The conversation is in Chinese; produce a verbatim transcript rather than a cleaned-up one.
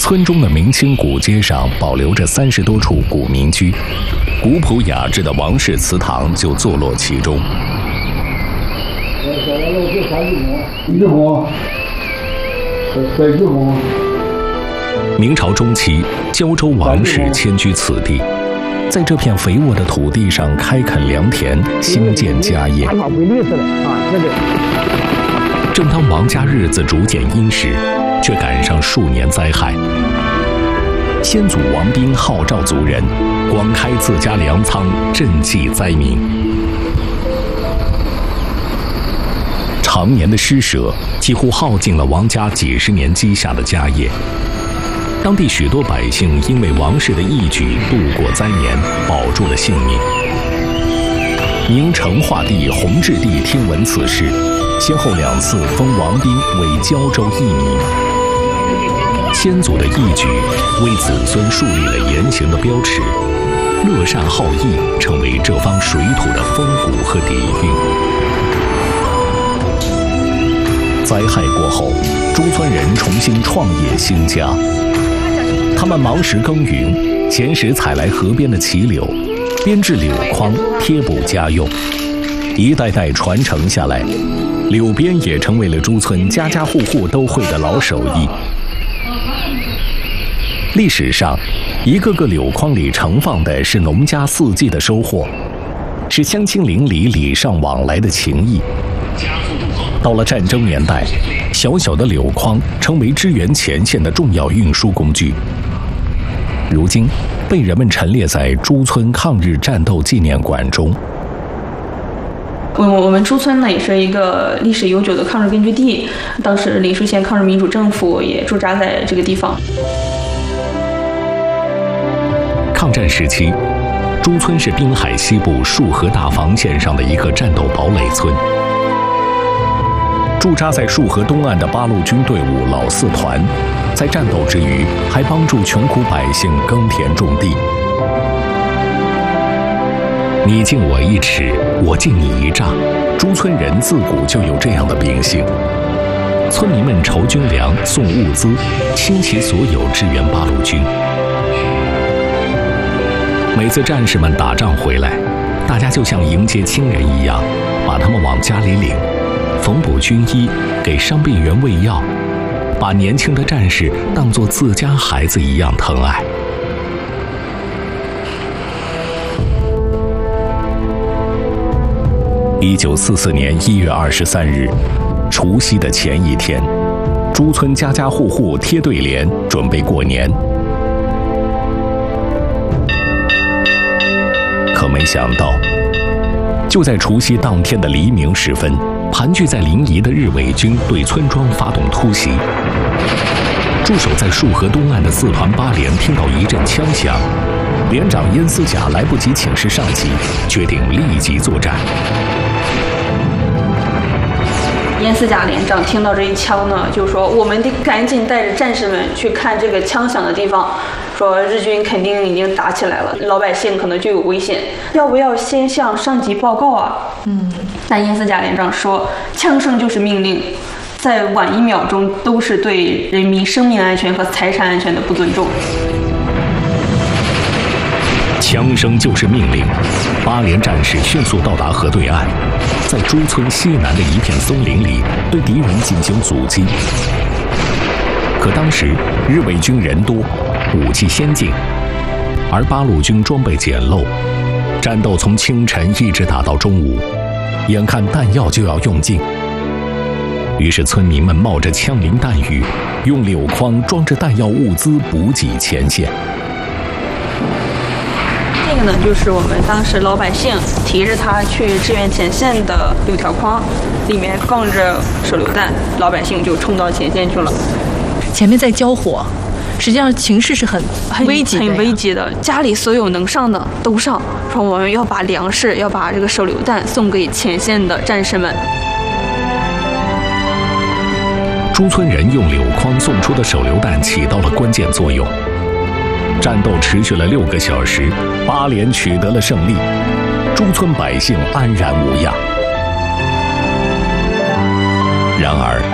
村中的明清古街上保留着三十多处古民居，古朴雅致的王氏祠堂就坐落其中。明朝中期，胶州王氏迁居此地，在这片肥沃的土地上开垦良田，兴建家业。正当王家日子逐渐殷实，却赶上数年灾害。先祖王斌号召族人广开自家粮仓，赈济灾民。常年的施舍几乎耗尽了王家几十年积下的家业。当地许多百姓因为王氏的义举度过灾年，保住了性命。明成化帝弘治帝听闻此事，先后两次封王斌为胶州义民。先祖的义举为子孙树立了言行的标尺，乐善好义成为这方水土的风骨和底蕴。灾害过后，诸村人重新创业兴家。他们忙时耕耘，捡拾采来河边的齐柳，编制柳筐，贴补家用。一代代传承下来，柳编也成为了诸村家家户户都会的老手艺。历史上，一个个柳筐里盛放的是农家四季的收获，是乡亲邻里礼尚往来的情谊。到了战争年代，小小的柳筐成为支援前线的重要运输工具。如今，被人们陈列在诸村抗日战斗纪念馆中。 我我们诸村呢，也是一个历史悠久的抗日根据地，当时林树县抗日民主政府也驻扎在这个地方。 抗战时期，诸村是滨海西部束河大防线上的一个战斗堡垒村。驻扎在束河东岸的八路军队伍老四团，在战斗之余还帮助穷苦百姓耕田种地。你敬我一尺，我敬你一丈，诸村人自古就有这样的秉性。村民们筹军粮、送物资，倾其所有支援八路军。每次战士们打仗回来，大家就像迎接亲人一样，把他们往家里领，缝补军衣，给伤病员喂药，把年轻的战士当作自家孩子一样疼爱。一九四四年一月二十三日，除夕的前一天，诸村家家户户贴对联，准备过年。可没想到，就在除夕当天的黎明时分，盘踞在临沂的日伪军对村庄发动突袭。驻守在束河东岸的四团八连听到一阵枪响，连长燕思甲来不及请示上级，决定立即作战。 燕思甲连长听到这一枪呢，就说我们得赶紧带着战士们去看这个枪响的地方，说日军肯定已经打起来了，老百姓可能就有危险，要不要先向上级报告啊？嗯，但燕思甲连长说，枪声就是命令，再晚一秒钟都是对人民生命安全和财产安全的不尊重。 枪声就是命令，八连战士迅速到达河对岸，在诸村西南的一片松林里对敌人进行阻击。可当时日伪军人多，武器先进，而八路军装备简陋，战斗从清晨一直打到中午，眼看弹药就要用尽。于是村民们冒着枪林弹雨，用柳筐装着弹药物资补给前线。 这个呢，就是我们当时老百姓提着它去支援前线的柳条筐，里面放着手榴弹，老百姓就冲到前线去了。 前面在交火，实际上情势是很很危急的， 很危急的。家里所有能上的都上，说我们要把粮食，要把这个手榴弹送给前线的战士们。 诸村人用柳筐送出的手榴弹起到了关键作用。战斗持续了六个小时，八连取得了胜利，诸村百姓安然无恙。然而，